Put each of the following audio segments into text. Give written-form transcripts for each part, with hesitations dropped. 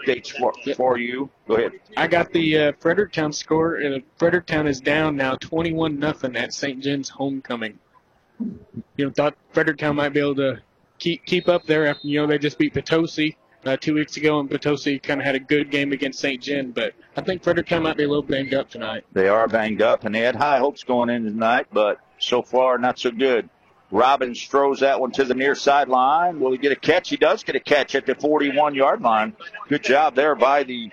updates for you. Go ahead. I got the Fredericktown score. Fredericktown is down now 21-0 at St. John's homecoming. Thought Fredericktown might be able to keep up there after, they just beat Potosi 2 weeks ago, and Potosi kind of had a good game against St. John, but I think Fredericktown might be a little banged up tonight. They are banged up, and they had high hopes going in tonight, but so far not so good. Robbins throws that one to the near sideline. Will he get a catch? He does get a catch at the 41-yard line. Good job there by the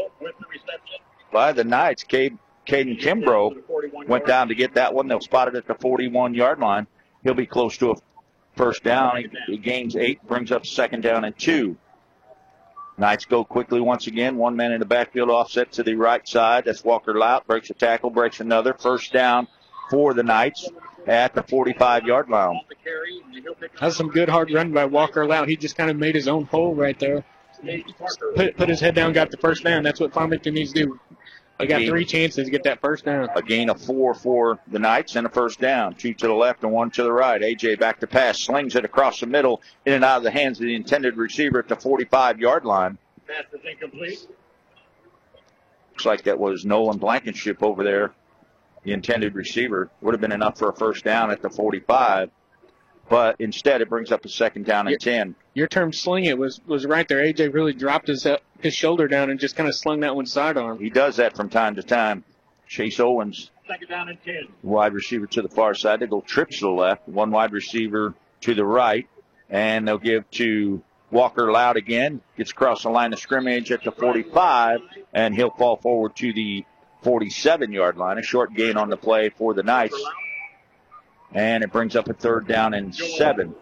Knights. Caden Kimbrough went down to get that one. They'll spot it at the 41-yard line. He'll be close to a first down. He gains 8, brings up 2nd down and 2. Knights go quickly once again. One man in the backfield, offset to the right side. That's Walker Lout. Breaks a tackle, breaks another. First down for the Knights at the 45-yard line. That's some good hard run by Walker Lout. He just kind of made his own hole right there. Put his head down, got the first down. That's what Farmington needs to do. I got 3 chances to get that first down. A gain of 4 for the Knights and a first down. 2 to the left and 1 to the right. A.J. back to pass. Slings it across the middle, in and out of the hands of the intended receiver at the 45-yard line. Pass is incomplete. Looks like that was Nolan Blankenship over there, the intended receiver. Would have been enough for a first down at the 45. But instead, it brings up a 2nd down and 10. Your term sling it was right there. A.J. really dropped his shoulder down and just kind of slung that one sidearm. He does that from time to time. Chase Owens, 2nd down and 10. Wide receiver to the far side. They go trips to the left. One wide receiver to the right. And they'll give to Walker Loud again. Gets across the line of scrimmage at the 45. And he'll fall forward to the 47-yard line. A short gain on the play for the Knights. And it brings up a 3rd down and 7.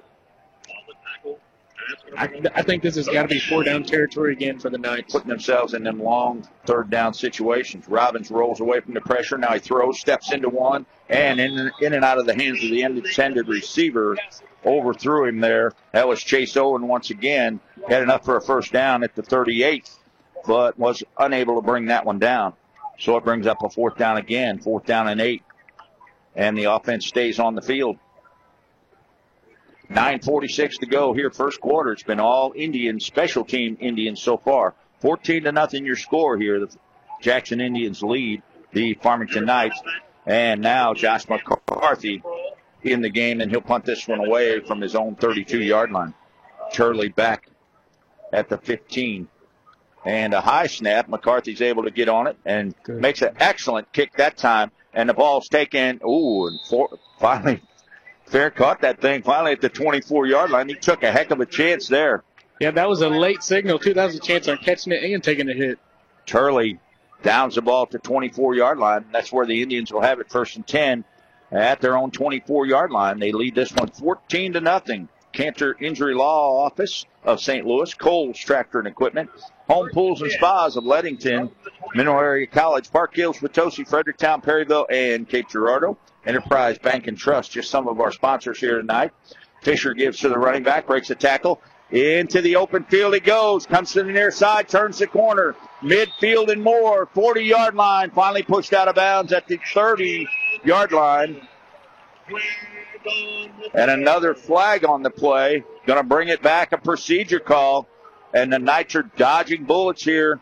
I think this has got to be 4-down territory again for the Knights. Putting themselves in them long 3rd down situations. Robbins rolls away from the pressure. Now he throws, steps into one, and in and out of the hands of the intended receiver. Overthrew him there. That was Chase Owen once again. Had enough for a first down at the 38, but was unable to bring that one down. So it brings up a 4th down again, 4th down and 8. And the offense stays on the field. 9:46 to go here, first quarter. It's been all Indians, special team Indians so far. 14-0 your score here. The Jackson Indians lead the Farmington Knights. And now Josh McCarthy in the game, and he'll punt this one away from his own 32-yard line. Turley back at the 15. And a high snap. McCarthy's able to get on it and makes an excellent kick that time. And the ball's taken. Finally, Fair caught that thing finally at the 24-yard line. He took a heck of a chance there. Yeah, that was a late signal, too. That was a chance on catching it and taking a hit. Turley downs the ball at the 24-yard line. That's where the Indians will have it 1st and 10 at their own 24-yard line. They lead this one 14-0. Cantor Injury Law Office of St. Louis, Coles Tractor and Equipment, Home Pools and Spas of Leadington, Mineral Area College, Park Hills, Potosi, Fredericktown, Perryville, and Cape Girardeau. Enterprise Bank and Trust, just some of our sponsors here tonight. Fisher gives to the running back, breaks a tackle. Into the open field he goes, comes to the near side, turns the corner. Midfield and more, 40-yard line, finally pushed out of bounds at the 30-yard line. And another flag on the play. Going to bring it back, a procedure call. And the Knights are dodging bullets here.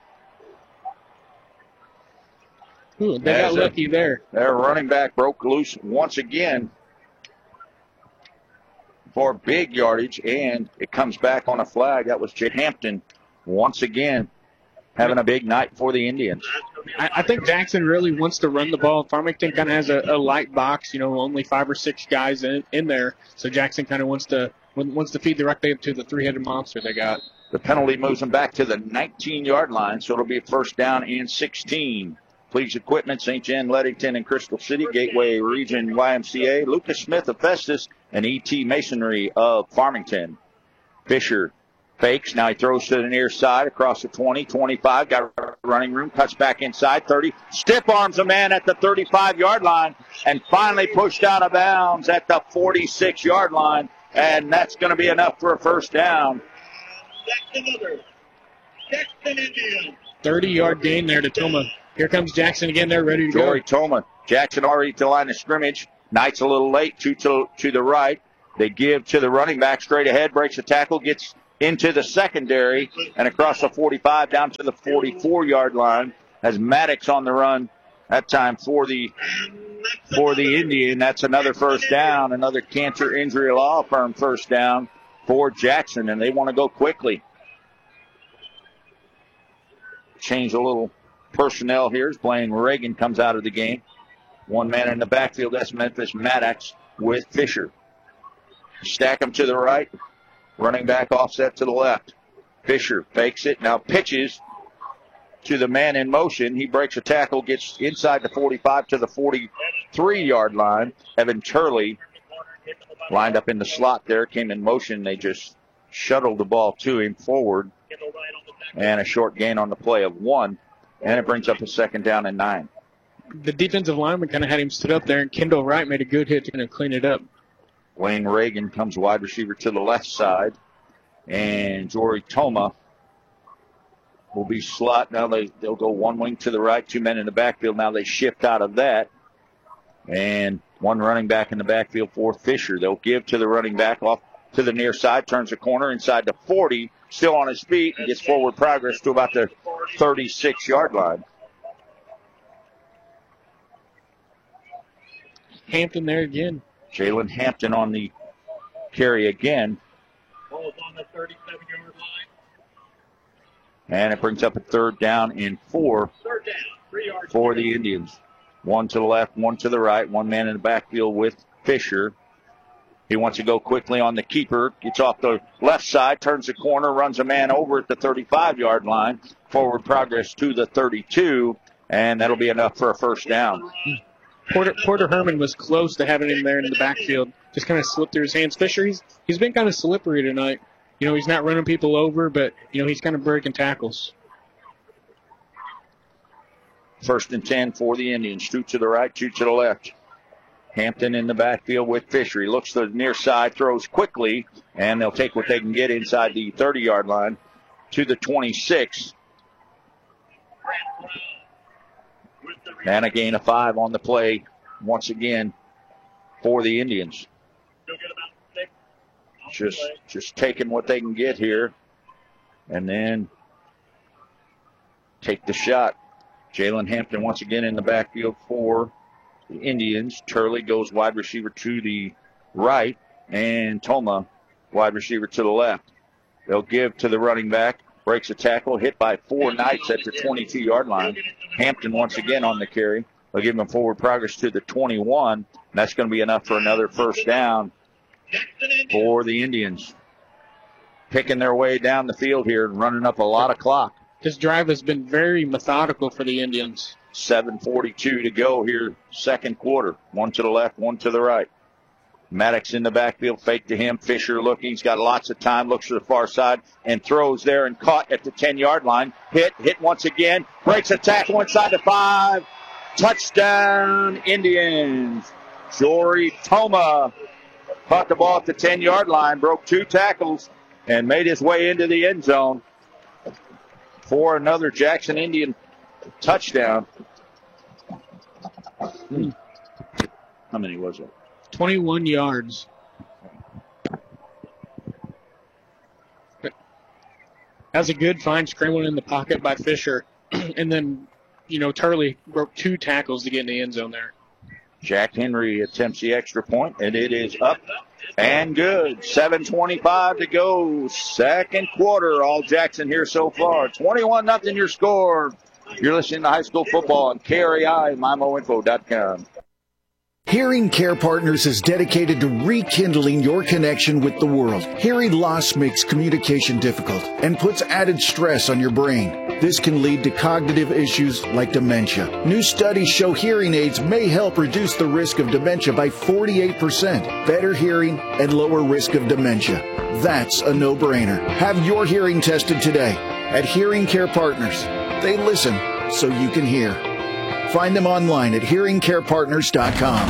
Ooh, they got lucky there. Their running back broke loose once again for big yardage, and it comes back on a flag. That was Jay Hampton once again having a big night for the Indians. I think Jackson really wants to run the ball. Farmington kind of has a light box, only 5 or 6 guys in there. So Jackson kind of wants to feed directly to the three-headed monster they got. The penalty moves them back to the 19-yard line, so it'll be a 1st down and 16. Please Equipment, St. John, Leadington, and Crystal City, Gateway Region YMCA, Lucas Smith of Festus, and E.T. Masonry of Farmington. Fisher fakes. Now he throws to the near side across the 20, 25. Got running room. Cuts back inside 30. Stiff arms a man at the 35-yard line. And finally pushed out of bounds at the 46-yard line. And that's going to be enough for a 1st down. Jackson Indians. 30-yard gain there to Toma. Here comes Jackson again. They're ready to go. Jory Toma. Jackson already to the line of scrimmage. Knights a little late to the right. They give to the running back straight ahead. Breaks a tackle. Gets into the secondary and across the 45 down to the 44-yard line as Maddox on the run that time for the Indian. That's another first down, another Cantor Injury Law Firm first down for Jackson, and they want to go quickly. Change a little personnel here as Blaine Reagan comes out of the game. One man in the backfield, that's Memphis Maddox with Fisher. Stack him to the right. Running back offset to the left. Fisher fakes it, now pitches to the man in motion. He breaks a tackle, gets inside the 45 to the 43-yard line. Evan Turley lined up in the slot there, came in motion. They just shuttled the ball to him forward. And a short gain on the play of 1. And it brings up a second down and 9. The defensive lineman kind of had him stood up there, and Kendall Wright made a good hit to kind of clean it up. Wayne Reagan comes wide receiver to the left side. And Jory Toma will be slot. Now they'll go one wing to the right, 2 men in the backfield. Now they shift out of that. And one running back in the backfield for Fisher. They'll give to the running back off to the near side, turns the corner inside the 40, still on his feet, and gets forward progress to about the 36-yard line. Hampton there again. Jalen Hampton on the carry again. Ball's on the 37-yard line. And it brings up a third down and 4 Third down, 3 yards. for the Indians. One to the left, one to the right. One man in the backfield with Fisher. He wants to go quickly on the keeper. Gets off the left side, turns the corner, runs a man over at the 35-yard line. Forward progress to the 32, and that'll be enough for a first down. Porter Herman was close to having him there in the backfield. Just kind of slipped through his hands. Fisher, he's been kind of slippery tonight. You know, he's not running people over, but, you know, he's kind of breaking tackles. First and 10 for the Indians. 2 to the right, 2 to the left. Hampton in the backfield with Fisher. He looks to the near side, throws quickly, and they'll take what they can get inside the 30-yard line to the 26. And a gain of 5 on the play once again for the Indians. Just taking what they can get here and then take the shot. Jalen Hampton once again in the backfield for the Indians. Turley goes wide receiver to the right, and Toma wide receiver to the left. They'll give to the running back. Breaks a tackle, hit by 4 Knights at the 22-yard line. Hampton once again on the carry. They'll give him forward progress to the 21. And that's going to be enough for another first down for the Indians. Picking their way down the field here and running up a lot of clock. This drive has been very methodical for the Indians. 7:42 to go here, second quarter. One to the left, one to the right. Maddox in the backfield, fake to him. Fisher looking. He's got lots of time. Looks to the far side and throws there and caught at the 10-yard line. Hit once again. Breaks a tackle inside the 5. Touchdown, Indians. Jory Toma caught the ball at the 10-yard line, broke 2 tackles, and made his way into the end zone for another Jackson Indian touchdown. How many was it? 21 yards. That was a good find, scrambling in the pocket by Fisher. And then, you know, Turley broke 2 tackles to get in the end zone there. Jack Henry attempts the extra point, and it is up and good. 7:25 to go. Second quarter. All Jackson here so far. 21-0 your score. You're listening to high school football on KREI and MyMoInfo.com. Hearing Care Partners is dedicated to rekindling your connection with the world. Hearing loss makes communication difficult and puts added stress on your brain. This can lead to cognitive issues like dementia. New studies show hearing aids may help reduce the risk of dementia by 48%, better hearing, and lower risk of dementia. That's a no-brainer. Have your hearing tested today at Hearing Care Partners. They listen so you can hear. Find them online at hearingcarepartners.com.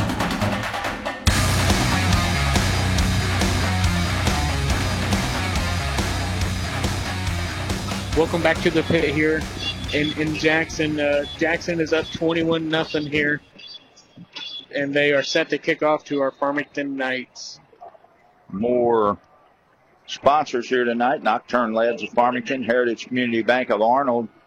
Welcome back to the pit here in Jackson. Jackson is up 21-0 here, and they are set to kick off to our Farmington Knights. More Sponsors here tonight: Nocturne Labs of Farmington, Heritage Community Bank of Arnold,